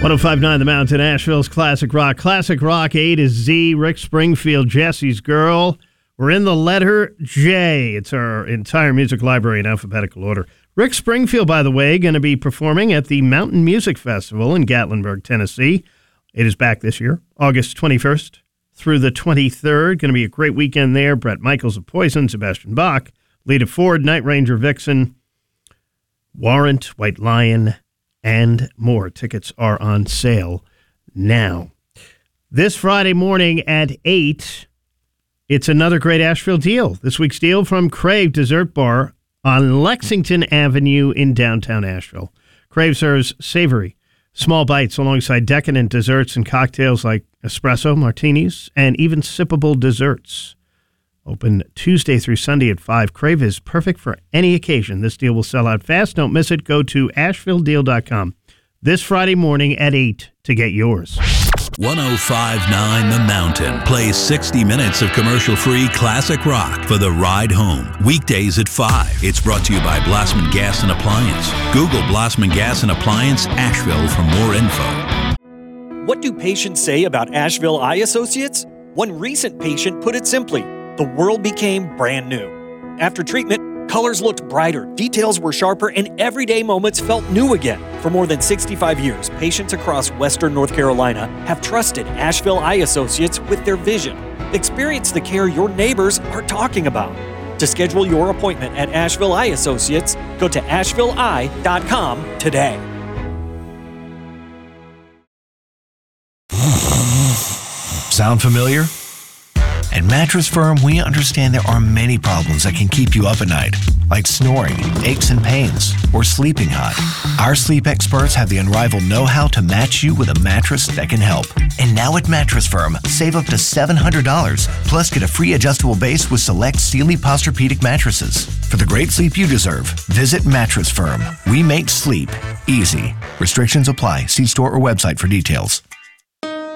105.9 The Mountain, Asheville's Classic Rock. Classic Rock A to Z. Rick Springfield, Jesse's Girl. We're in the letter J. It's our entire music library in alphabetical order. Rick Springfield, by the way, going to be performing at the Mountain Music Festival in Gatlinburg, Tennessee. It is back this year, August 21st through the 23rd. Going to be a great weekend there. Bret Michaels of Poison, Sebastian Bach, Lita Ford, Night Ranger, Vixen, Warrant, White Lion, and more. Tickets are on sale now. This Friday morning at 8, it's another great Asheville deal. This week's deal from Crave Dessert Bar on Lexington Avenue in downtown Asheville. Crave serves savory, small bites alongside decadent desserts and cocktails like espresso, martinis, and even sippable desserts. Open Tuesday through Sunday at 5. Crave is perfect for any occasion. This deal will sell out fast. Don't miss it. Go to AshevilleDeal.com this Friday morning at 8 to get yours. 105.9 The Mountain plays 60 minutes of commercial-free classic rock for the ride home. Weekdays at 5. It's brought to you by Blossman Gas and Appliance. Google Blossman Gas and Appliance Asheville for more info. What do patients say about Asheville Eye Associates? One recent patient put it simply: the world became brand new. After treatment, colors looked brighter, details were sharper, and everyday moments felt new again. For more than 65 years, patients across Western North Carolina have trusted Asheville Eye Associates with their vision. Experience the care your neighbors are talking about. To schedule your appointment at Asheville Eye Associates, go to AshevilleEye.com today. Sound familiar? At Mattress Firm, we understand there are many problems that can keep you up at night, like snoring, aches and pains, or sleeping hot. Our sleep experts have the unrivaled know-how to match you with a mattress that can help. And now at Mattress Firm, save up to $700, plus get a free adjustable base with select Sealy Posturepedic mattresses. For the great sleep you deserve, visit Mattress Firm. We make sleep easy. Restrictions apply. See store or website for details.